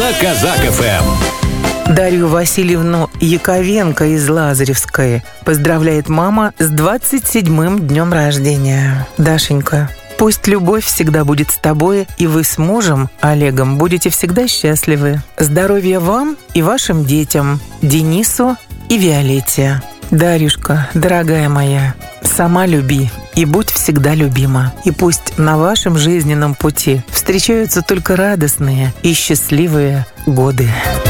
на Казак ФМ. Дарью Васильевну Яковенко из Лазаревской поздравляет мама с 27-м днем рождения. Дашенька, пусть любовь всегда будет с тобой, и вы с мужем Олегом будете всегда счастливы. Здоровья вам и вашим детям, Денису и Виолетте. Дарюшка, дорогая моя, сама люби и будь всегда любима. И пусть на вашем жизненном пути встречаются только радостные и счастливые годы.